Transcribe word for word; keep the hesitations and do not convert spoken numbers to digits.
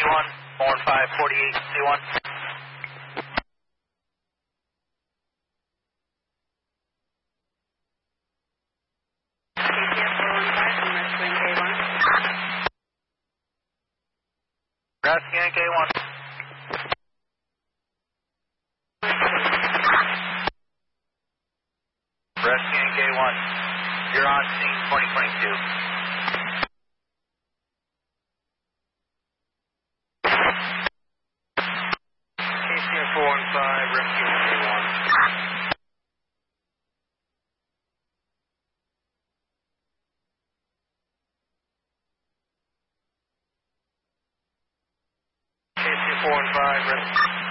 one, four one five, forty-eight, C one. Rescue K one. Rescue K one. You're on scene twenty twenty-two. K C M four one five, Rescue K one. K C M four one five, Rescue.